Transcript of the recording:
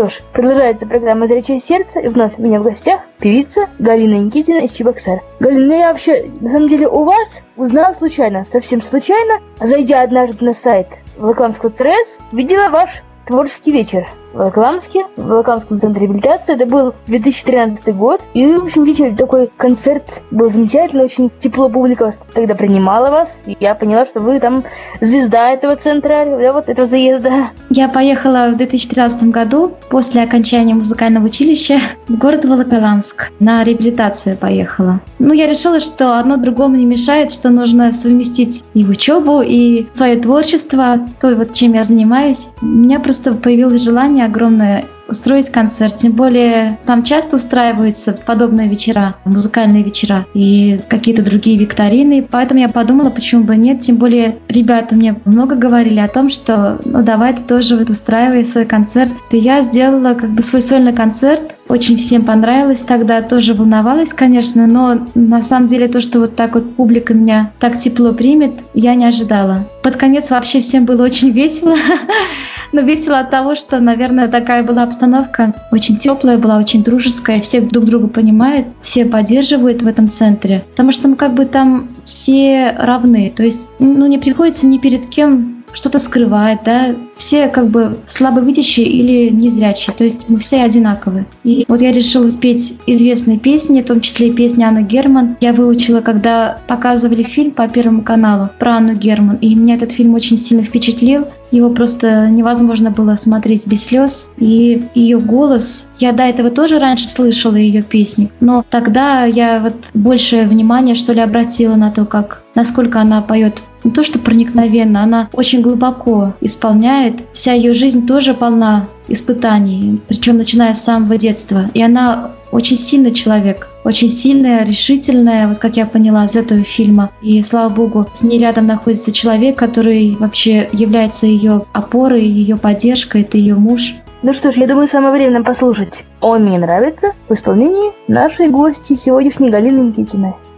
что ж, продолжается программа «Зрячее сердце», и вновь у меня в гостях певица Галина Никитина из Чебоксар. Галина, я вообще, на самом деле, у вас узнала случайно, совсем случайно, зайдя однажды на сайт Волоколамского ЦРС, видела ваш творческий вечер в Волоколамском центре реабилитации. Это был 2013 год. И, в общем, вечер, такой концерт был замечательный, очень тепло публика тогда принимала вас. И я поняла, что вы там звезда этого центра, вот этого заезда. Я поехала в 2013 году после окончания музыкального училища в город Волоколамск. На реабилитацию поехала. Я решила, что одно другому не мешает, что нужно совместить и учебу, и свое творчество, то, вот чем я занимаюсь. У меня просто появилось желание огромное устроить концерт. Тем более там часто устраиваются подобные вечера, музыкальные вечера и какие-то другие викторины. Поэтому я подумала, почему бы нет. Тем более ребята мне много говорили о том, что давай ты тоже устраивай свой концерт. И я сделала свой сольный концерт. Очень всем понравилось тогда. Тоже волновалась, конечно, но на самом деле то, что вот так вот публика меня так тепло примет, я не ожидала. Под конец вообще всем было очень весело. Но весело от того, что, наверное, такая была обстановка очень теплая, была очень дружеская, все друг друга понимают, все поддерживают в этом центре, потому что мы там все равны, то есть не приходится ни перед кем что-то скрывать, да, все слабовидящие или незрячие, то есть мы все одинаковые. И вот я решила спеть известные песни, в том числе и песни Анны Герман. Я выучила, когда показывали фильм по Первому каналу про Анну Герман, и меня этот фильм очень сильно впечатлил. Его просто невозможно было смотреть без слез. И ее голос, я до этого тоже раньше слышала ее песни, но тогда я больше внимания, что ли, обратила на то, насколько она поет. Не то, что проникновенно, она очень глубоко исполняет. Вся ее жизнь тоже полна испытаний, причем начиная с самого детства. И она очень сильный человек, очень сильная, решительная, как я поняла из этого фильма. И, слава богу, с ней рядом находится человек, который вообще является ее опорой, ее поддержкой, это ее муж. Ну что ж, я думаю, самое время нам послушать «Он мне нравится» в исполнении нашей гости сегодняшней Галины Никитиной.